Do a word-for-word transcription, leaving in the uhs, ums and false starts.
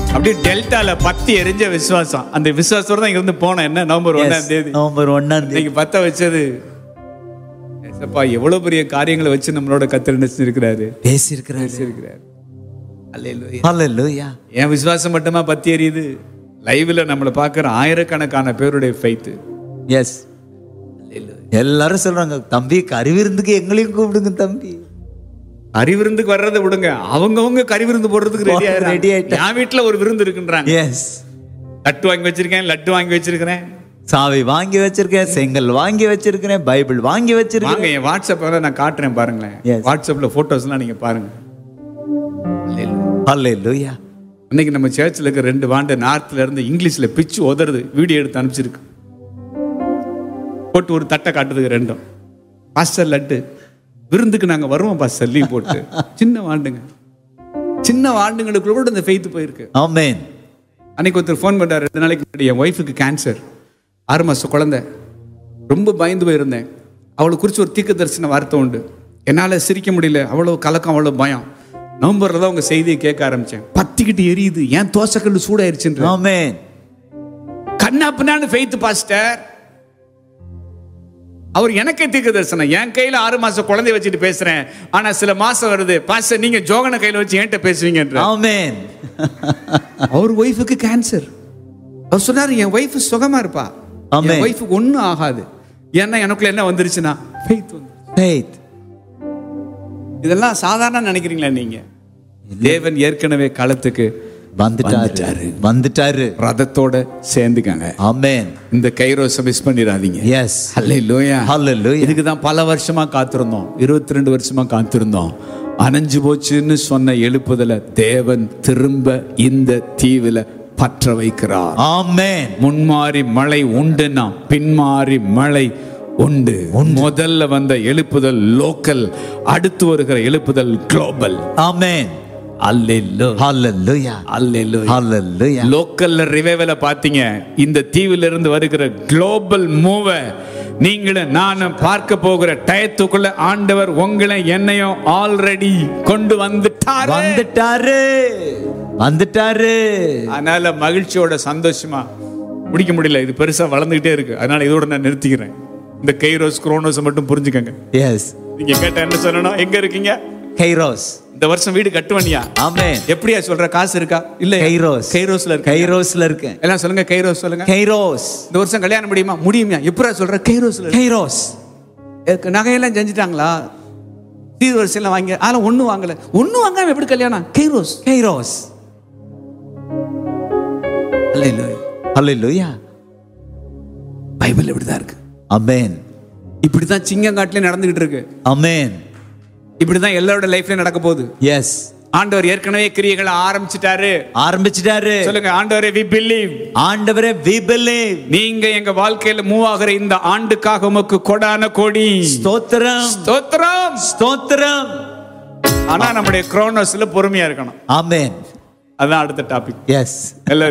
அப்படியே டெல்டால பத்தி எரிஞ்ச விசுவாசம். அந்த விசுவாசத்தோட தான் இங்க இருந்து போனேன். என்ன நவம்பர் ஒன்னாம் தேதி நவம்பர் ஒன்னாம் தேதி நீங்க பத்த வச்சது. ஏசப்பா எவ்வளவு பெரிய காரியங்களை வச்சு நம்மளோட கத்தர் நினைச்சிருக்கிறாரு, பேசி இருக்கிறாரு. அல்லேலூயா. ஹல்லேலூயா. என் விசுவாசம் மட்டுமா பத்தி எரியுது? லைவ்ல நம்மளை பார்க்கிற ஆயிரக்கணக்கான பேருடைய ஃபெய்த். எஸ். எல்லாரும் சொல்றாங்க, தம்பி கறிவிருந்துக்கு எங்களையும் கூப்பிடுங்க தம்பி. கறிவிருந்துக்கு வர்றதை விடுங்க, அவங்கவுங்க கறிவிருந்து போடுறதுக்கு ரெடி ரெடி ஆயிட்டா. என் வீட்டுல ஒரு விருந்து இருக்குன்றாங்க. எஸ். லட்டு வாங்கி வச்சிருக்கேன், லட்டு வாங்கி வச்சிருக்கிறேன், சாவி வாங்கி வச்சிருக்கேன், செங்கல் வாங்கி வச்சிருக்கிறேன், பைபிள் வாங்கி வச்சிருக்கேன். வாங்க என் வாட்ஸ்அப்ல நான் காட்டுறேன் பாருங்களேன். வாட்ஸ்அப்ல போட்டோஸ் எல்லாம் நீங்க பாருங்க. ஹல்லேலூயா. இன்னைக்கு நம்ம சர்ச்சில் இருக்க ரெண்டு வாண்டு நார்த்ல இருந்து இங்கிலீஷ்ல பிச்சு உதறது வீடியோ எடுத்து அனுப்பிச்சிருக்கு. போட்டு ஒரு தட்டை காட்டுறதுக்கு ரெண்டும். பாஸ்டர் லட்டு விருந்துக்கு நாங்க வருவோம் பாஸ்டர் லீவ் போட்டு. சின்ன வாண்டுங்க, சின்ன வாண்டுங்களுக்குள்ள கூட இந்த ஃபெய்த் போயிருக்கு. ஆமென். அன்னைக்கு ஒருத்தர் ஃபோன் பண்ணாரு, ரெண்டு நாளைக்கு முன்னாடி என் ஒய்ஃபுக்கு கேன்சர், ஆறு மாசம் குழந்தை, ரொம்ப பயந்து போயிருந்தேன். அவளை குறித்து ஒரு தீர்க்க தரிசன வார்த்தை உண்டு. என்னால் சிரிக்க முடியல, அவ்வளோ கலக்கம், அவ்வளோ பயம். நவம்பர்ல தான் உங்க செய்தியை கேட்க ஆரம்பிச்சேன். பத்திக்கிட்டு எரியுது, ஏன் தோசைக்கல்லு சூடாயிருச்சுன்ற. ஆமென். கண்ணா பின்னான்னு ஃபெய்த் பாஸ்டர். அவர் எனக்கே தீர்க்க தரிசனம். என் கையில ஆறு மாசம் குழந்தைய வச்சுட்டு பேசுறேன், ஆனா சில மாசம் வருது பாஸ்டர் நீங்க ஜோகனை கையில வச்சு என்கிட்ட பேசுவீங்கன்ற. ஆமென். அவர் ஒய்ஃபுக்கு கேன்சர். அவர் சொன்னாரு என் ஒய்ஃப் சுகமா இருப்பா, என் ஒய்ஃபுக்கு ஒன்னும் ஆகாது. ஏன்னா எனக்குள்ள என்ன வந்துருச்சுன்னா ஃபெய்த் வந்து. ஃபெய்த். இதெல்லாம் சாதாரண நினைக்கிறீங்களா நீங்க? தேவன் ஏற்கனவே களத்துக்கு வந்துட்டாரு வந்துட்டாரு ரதத்தோட சேர்ந்துக்காங்க. ஆமென். இந்த கைரோஸை மிஸ் பண்ணிடாதீங்க. எஸ். ஹல்லேலூயா. ஹல்லேலூயா. இதுக்கு தான் பல வருஷமா காத்திருந்தோம், இருபத்தி ரெண்டு வருஷமா காத்திருந்தோம். அணைஞ்சு போச்சுன்னு சொன்ன எழுப்புதல தேவன் திரும்ப இந்த தீவுல பற்ற வைக்கிறார். ஆமென். முன்மாறி மழை உண்டுனா பின்மாறி மழை உண்டு. முதல்ல வந்த எழுப்புதல் லோக்கல், அடுத்து வருகிற எழுப்புதல் குளோபல். ஆமென். அல்லேலூயா. ஹல்லேலூயா. அல்லேலூயா. ஹல்லேலூயா. லோக்கல்ல ரிவைவல பாத்தீங்க, இந்த தீவில இருந்து வருகிற குளோபல் மூவ நீங்களும் நானும் பார்க்க போகிற டயத்துக்குள்ள ஆண்டவர் உங்களை என்னையும் ஆல்ரெடி கொண்டு வந்துட்டாரு வந்துட்டாரு வந்துட்டாரு. அதனால மகிழ்ச்சியோட சந்தோஷமா முடிக்க முடியல, இது பெருசா வளர்ந்துகிட்டே இருக்கு. அதனால இதோட நான் நிறுத்திக்கிறேன். இந்த கைரோஸ் குரோனோஸ் மட்டும் புரிஞ்சுக்கங்க. எஸ். நீங்க கேட்ட என்ன சொல்லணும்? எங்க இருக்கீங்க? கைரோஸ். இந்த வருஷம் வீடு கட்டுவனியா? ஆமென். எப்படியா சொல்ற? காசு இருக்கா? இல்ல. கைரோஸ். கைரோஸ்ல இருக்கு. கைரோஸ்ல இருக்கு. எல்லாம் சொல்லுங்க கைரோஸ் சொல்லுங்க. கைரோஸ். இந்த வருஷம் கல்யாணம் முடியுமா? முடியுமா? எப்படியா சொல்ற? கைரோஸ்ல. கைரோஸ். நகையெல்லாம் செஞ்சுட்டாங்களா? சீர் வரிசை எல்லாம் வாங்கி அதெல்லாம் ஒண்ணும் வாங்கல. ஒண்ணும் வாங்காம எப்படி கல்யாணம்? கைரோஸ். கைரோஸ். அல்லேலூயா. அல்லேலூயா. பைபிள் இப்படிதான் இருக்கு. ஆமென். இப்படிதான் சிங்கங்காட்டிலே நடந்துகிட்டு இருக்கு. ஆமென். இப்படிதான் எல்லாரோட லைஃப்லயும் நடக்க போகுது. எஸ். ஆண்டவர் ஏற்கனவே கிரியைகளை ஆரம்பிச்சிட்டாரு. ஆரம்பிச்சிட்டாரு. சொல்லுங்க ஆண்டவரே we believe. ஆண்டவரே we believe. நீங்க எங்க வாழ்க்கையில மூவ் ஆகிற இந்த ஆண்டுக்காக உமக்கு கொடான கோடி ஸ்தோத்திரம். ஸ்தோத்திரம். ஸ்தோத்திரம். ஆனா நம்முடைய குரோனோஸ்ல பொறுமையா இருக்கணும். ஆமென். அதான் அடுத்த டாபிக். எஸ். எல்லாரும்